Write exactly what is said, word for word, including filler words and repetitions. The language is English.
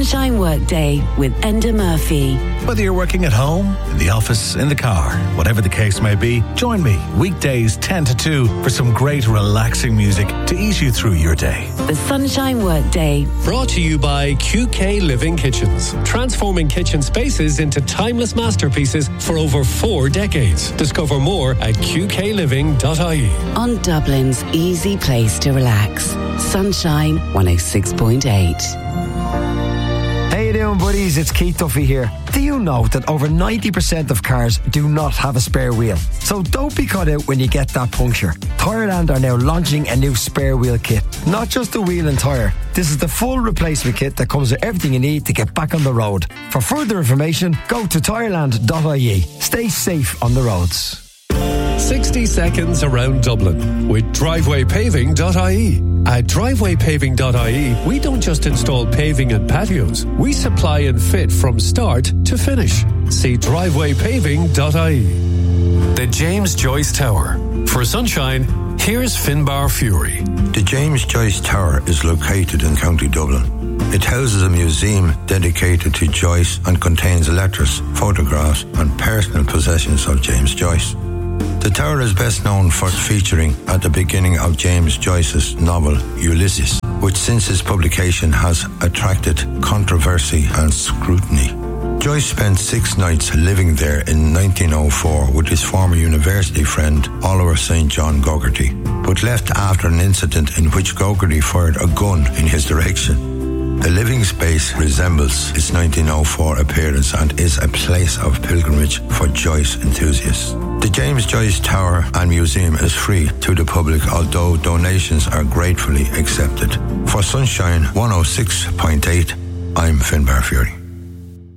Sunshine Workday with Enda Murphy. Whether you're working at home, in the office, in the car, whatever the case may be, join me weekdays ten to two for some great relaxing music to ease you through your day. The Sunshine Workday. Brought to you by Q K Living Kitchens. Transforming kitchen spaces into timeless masterpieces for over four decades. Discover more at q k living dot i e. On Dublin's easy place to relax. Sunshine one oh six point eight. How you doing, buddies? It's Keith Duffy here. Do you know that over ninety percent of cars do not have a spare wheel? So don't be caught out when you get that puncture. Tyreland are now launching a new spare wheel kit. Not just the wheel and tyre. This is the full replacement kit that comes with everything you need to get back on the road. For further information, go to tyreland dot i e. Stay safe on the roads. sixty seconds around Dublin with driveway paving dot i e. At driveway paving dot i e, we don't just install paving and patios. We supply and fit from start to finish. See driveway paving dot i e. The James Joyce Tower. For sunshine, here's Finbar Fury. The James Joyce Tower is located in County Dublin. It houses a museum dedicated to Joyce and contains letters, photographs and personal possessions of James Joyce. The tower is best known for featuring at the beginning of James Joyce's novel Ulysses, which since its publication has attracted controversy and scrutiny. Joyce spent six nights living there in nineteen oh four with his former university friend Oliver Saint John Gogarty, but left after an incident in which Gogarty fired a gun in his direction. The living space resembles its nineteen oh four appearance and is a place of pilgrimage for Joyce enthusiasts. The James Joyce Tower and Museum is free to the public, although donations are gratefully accepted. For Sunshine one oh six point eight, I'm Finbar Fury.